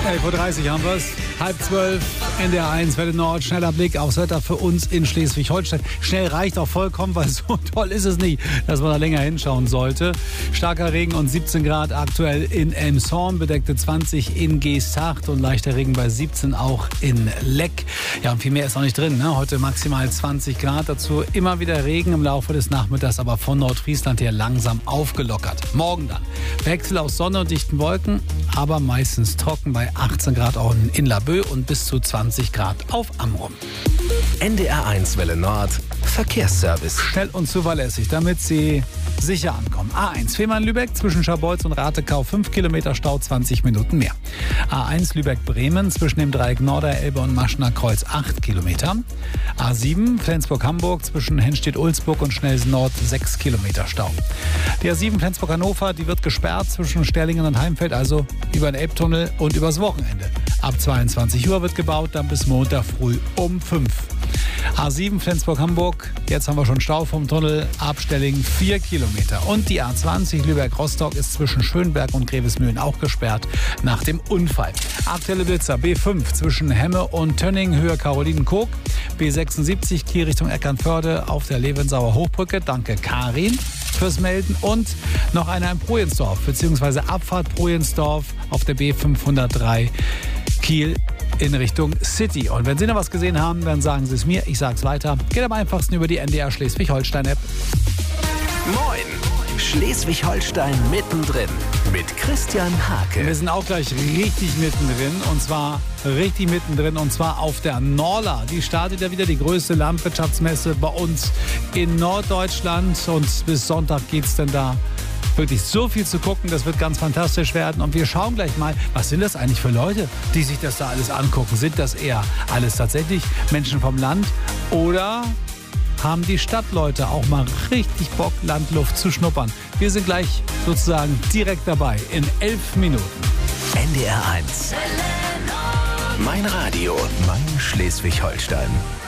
11.30 Uhr haben wir es. 11:30, NDR 1, Welle Nord. Schneller Blick aufs Wetter für uns in Schleswig-Holstein. Schnell reicht auch vollkommen, weil so toll ist es nicht, dass man da länger hinschauen sollte. Starker Regen und 17 Grad aktuell in Elmshorn, bedeckte 20 in Geesthacht und leichter Regen bei 17 auch in Leck. Ja, und viel mehr ist noch nicht drin, ne? Heute maximal 20 Grad. Dazu immer wieder Regen im Laufe des Nachmittags, aber von Nordfriesland her langsam aufgelockert. Morgen dann Wechsel aus Sonne und dichten Wolken, aber meistens trocken bei 18 Grad auch in Laboe und bis zu 20 Grad auf Amrum. NDR 1 Welle Nord Verkehrsservice. Schnell und zuverlässig, damit Sie sicher ankommen. A1 Fehmarn-Lübeck zwischen Scharbeutz und Ratekau 5 Kilometer Stau, 20 Minuten mehr. A1 Lübeck-Bremen zwischen dem Dreieck Norderelbe und Maschner Kreuz 8 Kilometer. A7 Flensburg-Hamburg zwischen Hennstedt-Ulzburg und Schnelsen Nord 6 Kilometer Stau. Die A7 Flensburg-Hannover, die wird gesperrt zwischen Sterlingen und Heimfeld, also über den Elbtunnel und übers Wochenende. Ab 22 Uhr wird gebaut, dann bis Montag früh um 5. A7 Flensburg-Hamburg, jetzt haben wir schon Stau vom Tunnel, Abstelling 4 Kilometer. Und die A20 Lübeck-Rostock ist zwischen Schönberg und Grevesmühlen auch gesperrt nach dem Unfall. Aktuelle Blitzer B5 zwischen Hemme und Tönning, Höhe Karolinenkoog. B76 Kiel Richtung Eckernförde auf der Levensauer Hochbrücke. Danke Karin fürs Melden. Und noch einer in Projensdorf, beziehungsweise Abfahrt Projensdorf auf der B503 Kiel in Richtung City. Und wenn Sie noch was gesehen haben, dann sagen Sie es mir. Ich sage es weiter. Geht am einfachsten über die NDR Schleswig-Holstein-App. Moin! Schleswig-Holstein mittendrin mit Christian Hake. Wir sind auch gleich richtig mittendrin. Und zwar richtig mittendrin. Und zwar auf der Norla. Die startet ja wieder, die größte Landwirtschaftsmesse bei uns in Norddeutschland. Und bis Sonntag geht es dann da wirklich so viel zu gucken, das wird ganz fantastisch werden. Und wir schauen gleich mal, was sind das eigentlich für Leute, die sich das da alles angucken? Sind das eher alles tatsächlich Menschen vom Land oder haben die Stadtleute auch mal richtig Bock, Landluft zu schnuppern? Wir sind gleich sozusagen direkt dabei in 11 Minuten. NDR 1. Mein Radio, mein Schleswig-Holstein.